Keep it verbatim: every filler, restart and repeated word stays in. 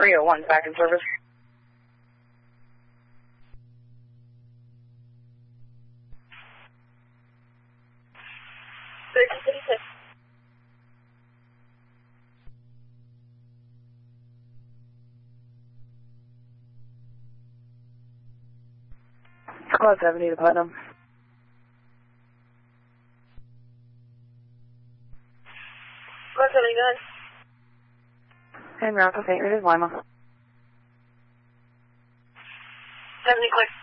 three oh one back in service. Squad seventy to Putnam. Squad seventy, go ahead. En route to Saint Rita's, Lima. seventy, clear.